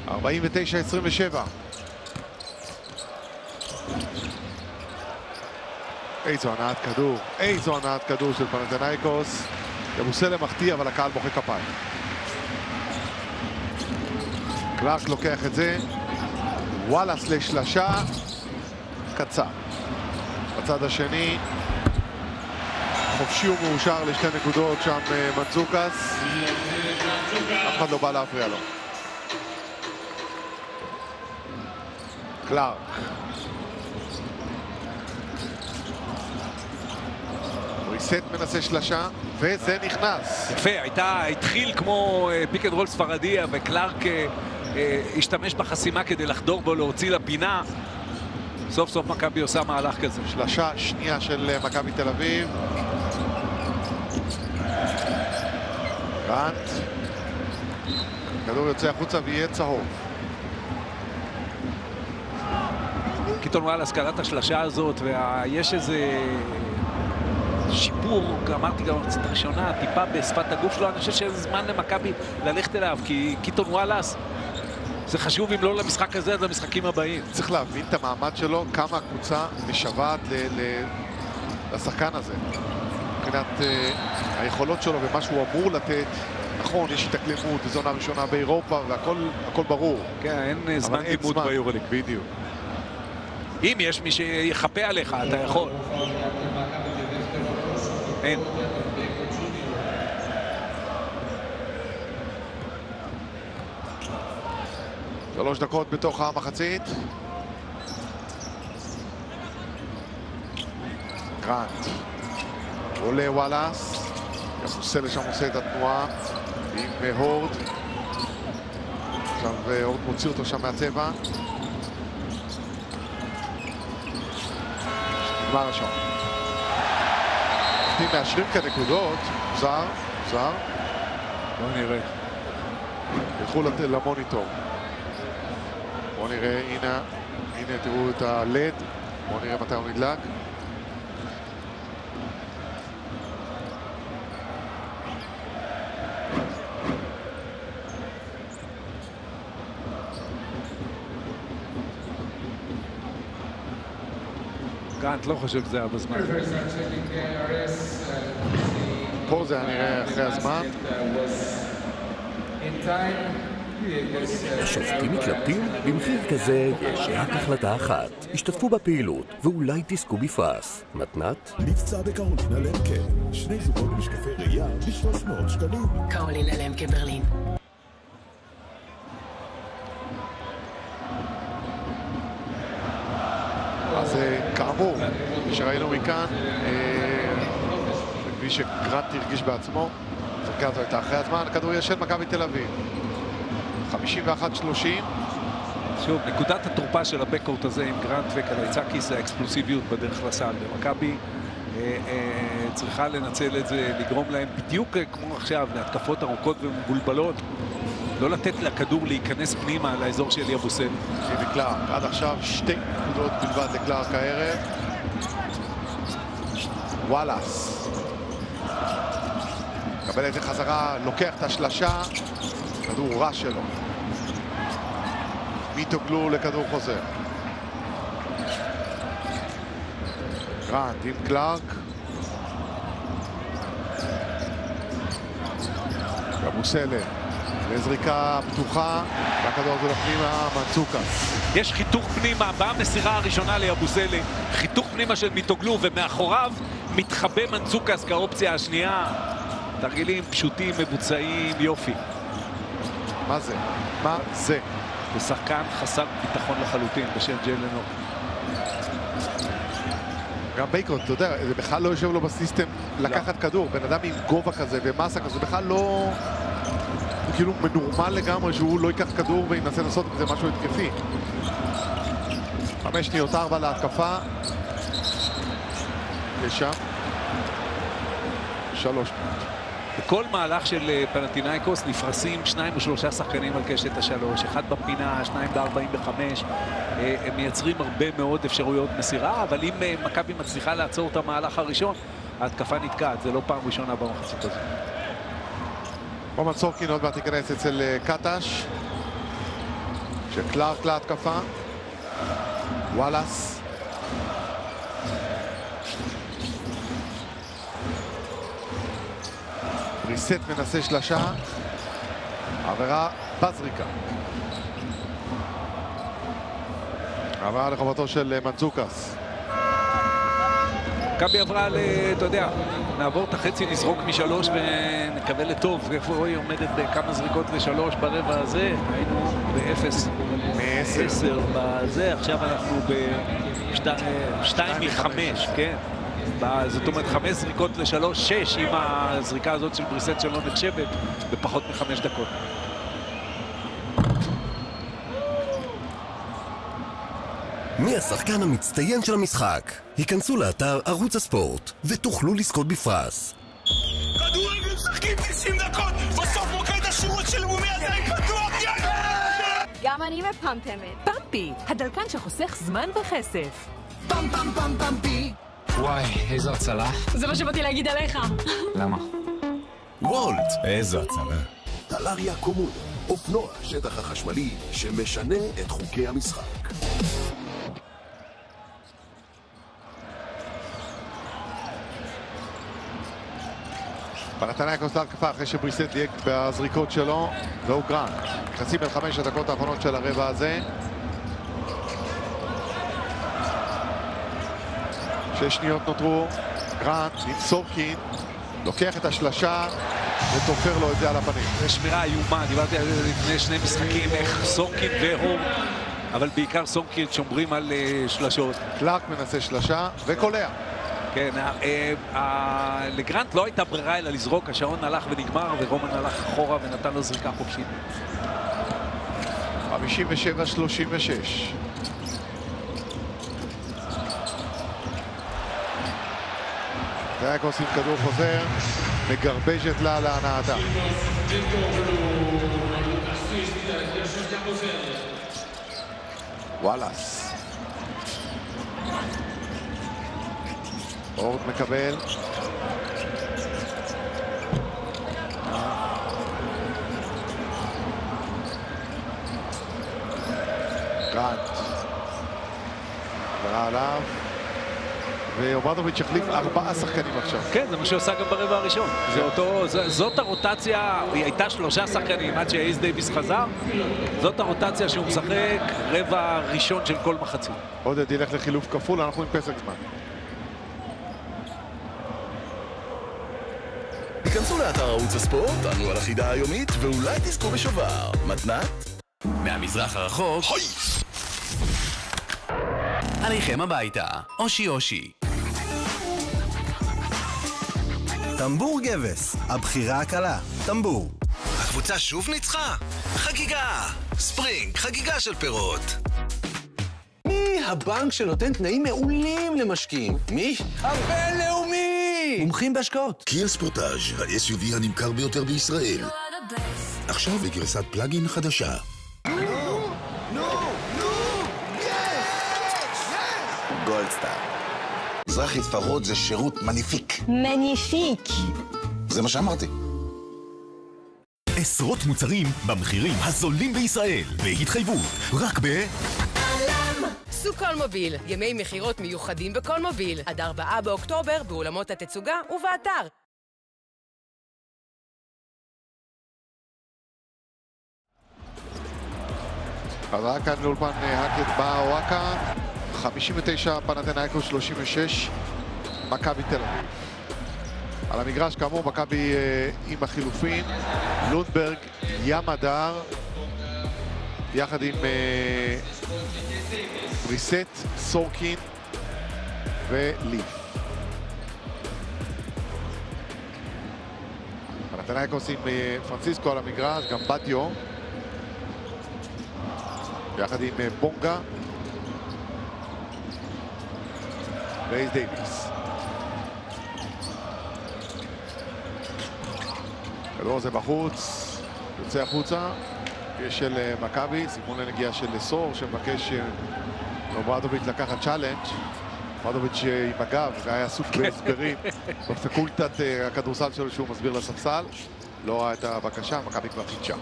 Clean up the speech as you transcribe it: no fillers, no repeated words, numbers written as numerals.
49-27. איזו הנעת כדור, איזו הנעת כדור של פנתנייקוס. יבוסלה מחטיא, אבל הקהל מוחא כפיים. קלארק לוקח את זה. וואלאס לשלשה. קצר. בצד השני. חופשי ומאושר לשתי נקודות שם מנצוקס. אף אחד לא בא להפריע לו. קלארק. ריסט מנסה שלשה, וזה נכנס. יפה, התחיל כמו פיק אנד רול ספרדי, וקלארק השתמש בחסימה כדי לחדור בו, להוציא לפינה. סוף סוף מכבי עושה מהלך כזה. שלשה שנייה של מכבי תל אביב. גרנט. כדור יוצא החוצה ויהיה צהוב. קיטון וואלאס קלט את השלשה הזאת, ויש איזה שיפור, אמרתי גם קצת ראשונה, טיפה בשפת הגוף שלו. אני חושב שזה זמן למכבי ללכת אליו, כי קיטון וואלאס זה חשוב, אם לא למשחק הזה, אז למשחקים הבאים. צריך להבין את המעמד שלו, כמה הקבוצה משוועת לשחקן הזה. מבחינת היכולות שלו ומה שהוא אמור לתת. נכון, יש התאקלמות, זו זונה ראשונה באירופה, והכל ברור. כן, אין זמן לימוד ביורוליג. בדיוק. אם יש מי שיחפה עליך, אתה יכול. אין. שלוש דקות בתוך המחצית. גרנט. עולה וואלאס. יבוסלה שם עושה את התנועה עם הורד. עכשיו הורד מוציא אותו שם מהצבע. נגמר השעון. אם מאשרים כנקודות, זר. בוא נראה. ילכו למוניטור. בואו נראה, הנה תראו את הלד. בואו נראה מתי הוא נדלק. גרנט לא חושב שזה היה בזמן. פה זה היה נראה אחרי הזמן. השופטים מתלבטים? במחיר כזה יש רק החלטה אחת. השתתפו בפעילות, ואולי תזכו בפרס. מתנת? מבצע בקרולינה למקה. 2 זוגות משקפי ראייה ב-300 שקלים. קרולינה למקה ברלין. אז כאמור, שראינו מכאן, כפי שגרנט הרגיש בעצמו, זרקה הזו הייתה אחרי הזמן, הכדור יהיה של מכבי תל אביב. 51-30. שוב, נקודת התורפה של הבקורט הזה עם גרנט וקלייצקיס זה האקספלוסיביות בדרך לסל. ומכבי צריכה לנצל את זה, לגרום להם בדיוק כמו עכשיו, להתקפות ארוכות ומבולבלות. לא לתת לכדור להיכנס פנימה לאזור של יבוסל. שיבי קלארק, עד עכשיו 2 נקודות בלבד לקלארק הערב. וואלאס. קבל את זה חזרה, לוקח את השלשה. כדור רע שלו. מיטוגלו לכדור חוזר. גרנט עם קלארק. יבוסלה. לזריקה פתוחה, והכדור הזה לפנימה, מנצוקס. יש חיתוך פנימה, במסירה הראשונה ליבוסלה, חיתוך פנימה של מיטוגלו, ומאחוריו מתחבא מנצוקס כאופציה השנייה. תרגילים פשוטים, מבוצעים, יופי. מה זה? מה זה? ושחקן חסר ביטחון לחלוטין בשם ג'יילן. גם בייקון, אתה יודע, זה בכלל לא יושב לו בסיסטם לקחת כדור. בן אדם עם גובה כזה ומסה כזה, זה בכלל לא... הוא כאילו מנורמל לגמרי שהוא לא ייקח כדור וינסה לעשות את זה משהו התקפי. 5 שניות 4 להתקפה. לשם. 3. בכל מהלך של פנתנייקוס נפרסים 2 או 3 שחקנים על קשת ה3, 1 בפינה, 2 ב-45. הם מייצרים הרבה מאוד אפשרויות מסירה, אבל אם מכבי מצליחה לעצור את המהלך הראשון, ההתקפה נתקעת. זה לא פעם ראשונה במחצית הזאת. רומן סורקין עוד מעט ייכנס אצל קטש. של קלארק להתקפה. וואלאס. בריסט מנסה שלשה. עבירה בזריקה. עבירה לחובתו של מנצוקס. מכבי עברה, אתה יודע, נעבור את החצי, נזרוק משלוש ונקווה לטוב. איפה היא עומדת בכמה זריקות לשלוש ברבע הזה? היינו באפס. מ-10 בזה, עכשיו אנחנו ב-2 מ-5, כן. זאת אומרת, 5 זריקות לשלוש, 6 עם הזריקה הזאת של בריסט שלא נחשבת בפחות מ5 דקות. מי השחקן המצטיין של המשחק? היכנסו לאתר ערוץ הספורט ותוכלו לזכות בפרס. כדורגל משחקים 90 דקות, בסוף מוקד השירות של מומי עדיין פתוח, יאללה! גם אני מפמפמת. פמפי, הדלקן שחוסך זמן וכסף. פם פם פם פמפי. וואי, איזו הצלה. זה מה שבאתי להגיד עליך. למה? וולט, איזו הצלה. טלריה קומודו, אופנוע השטח החשמלי שמשנה את חוקי המשחק. פנתנייקוס להתקפה אחרי שבריסט דייק בזריקות שלו, והוא גרנט. נכנסים אל 5 הדקות האחרונות של הרבע הזה. 6 שניות נותרו. גרנט עם סורקין, לוקח את השלשה ותופר לו את זה על הפנים. זו שמירה איומה, דיברתי על זה לפני 2 משחקים, איך סורקין והום, אבל בעיקר סורקין שומרים על שלשות. קלארק מנסה שלשה וקולע. כן, לגרנט לא הייתה ברירה אלא לזרוק, השעון הלך ונגמר ורומן הלך אחורה ונתן לו זריקה חופשית. 57-36. פנתנייקוס עם כדור חוזר, מגרבז'ת לה להנאתה. וואלאס. אורד מקבל. גרנט. עברה עליו. ואוברדוביץ' החליף 4 שחקנים עכשיו. כן, זה מה שעושה גם ברבע הראשון. זאת הרוטציה, היא הייתה 3 שחקנים עד שאייס דייביס חזר. זאת הרוטציה שהוא משחק רבע ראשון של כל מחצית. עודד ילך לחילוף כפול, אנחנו עם פסק זמן. היכנסו לאתר ערוץ הספורט, תענו על החידה היומית, ואולי תזכו בשובר. מתנת? מהמזרח הרחוק. עליכם הביתה. אושי אושי. טמבור גבס, הבחירה הקלה. טמבור. הקבוצה שוב ניצחה? חגיגה. ספרינג, חגיגה של פירות. מי הבנק שנותן תנאים מעולים למשקיעים? מי? הבינלאומי! מומחים בהשקעות. קיה ספורטאז', ה-SUV הנמכר ביותר בישראל. עכשיו בגרסת פלאגין חדשה. גולדסטאר. מזרחי ספרות זה שירות מניפיק. מניפיק. זה מה שאמרתי. עשרות מוצרים במחירים הזולים בישראל, בהתחייבות, רק סוכול מוביל, ימי מחירות מיוחדים בכל מוביל, עד 4 באוקטובר באולמות התצוגה ובאתר. אז רק כאן לאולפן הקט באוואקה, 59 פנתנייקוס 36, מכבי תל אביב. על המגרש כאמור מכבי עם החילופין, לונדברג, ים הדר, יחד עם בריסט, סורקין וליף. פנתנייקוס עם פרנסיסקו על המגרש, גם בטיו, יחד עם בונגה ואייס דייביס. כדור הזה בחוץ, יוצא החוצה, יש של מכבי, סימון לנגיעה של סור שמבקש אוברדוביץ' לקחת צ'אלנג'. אוברדוביץ' עם הגב, זה היה עסוק בהסברים בפקולטת הכדורסל שלו שהוא מסביר לספסל, לא ראה את הבקשה, מכבי כבר חידשה.